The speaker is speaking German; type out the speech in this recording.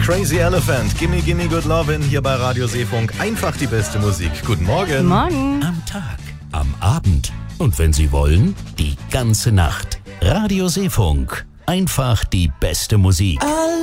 Crazy Elephant, Gimme Gimme Good Lovin' hier bei Radio Seefunk. Einfach die beste Musik. Guten Morgen. Guten Morgen. Am Tag, am Abend und wenn Sie wollen, die ganze Nacht. Radio Seefunk. Einfach die beste Musik.